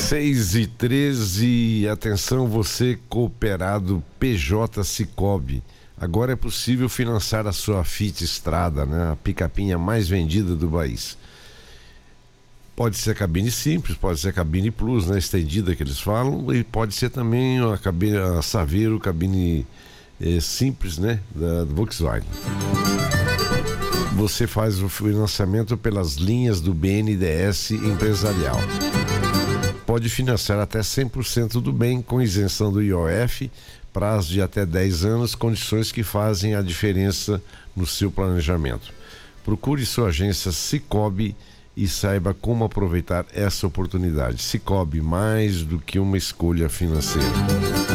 6h13, atenção você cooperado PJ Sicoob. Agora é possível financiar a sua Fit Estrada, né? A picapinha mais vendida do país. Pode ser a cabine simples, pode ser a cabine plus, né? Estendida que eles falam, e pode ser também a cabine, a Saveiro, cabine simples, né? Da Volkswagen. Você faz o financiamento pelas linhas do BNDES empresarial. Pode financiar até 100% do bem com isenção do IOF, prazo de até 10 anos, condições que fazem a diferença no seu planejamento. Procure sua agência Sicoob e saiba como aproveitar essa oportunidade. Sicoob, mais do que uma escolha financeira.